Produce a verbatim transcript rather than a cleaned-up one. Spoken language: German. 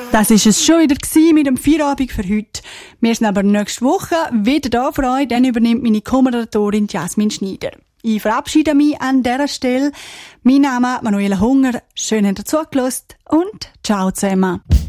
Das war es schon wieder mit dem Feierabend für heute. Wir sind aber nächste Woche wieder da für euch. Dann übernimmt meine Co-Moderatorin Jasmin Schneider. Ich verabschiede mich an dieser Stelle. Mein Name ist Manuela Hunger. Schön, dass ihr zugehört und ciao zusammen.